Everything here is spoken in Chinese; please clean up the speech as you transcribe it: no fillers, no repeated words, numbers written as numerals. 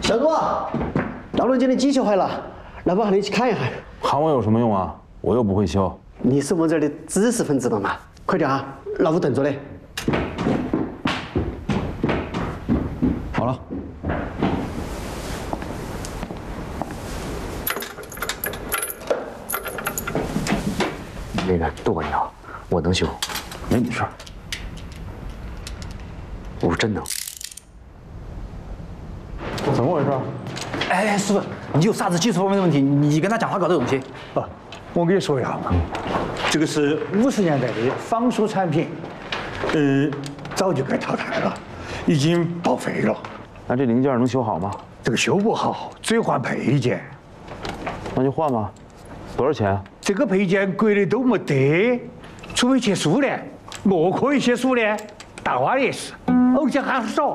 小杜啊，大陆间的机器坏了，来帮你去看一看。 喊我有什么用啊？我又不会修。 你是我们这儿的知识分子嘛嘛，快点啊，老夫等着嘞。 好了。 那个多管要，我能修， 没你事儿。 我真能。 怎么回事？ 哎，师傅，你有啥子技术方面的问题，你跟他讲话搞这东西。 啊，我跟你说一下嘛，这个是50年代的仿塑产品，早就该淘汰了，已经报废了。 那这零件能修好吗？ 这个修不好，只有换配件。 那就换吧。多少钱？ 这个配件国内都没得，除非去苏联，我可以去苏联，大挖也是，而且还少。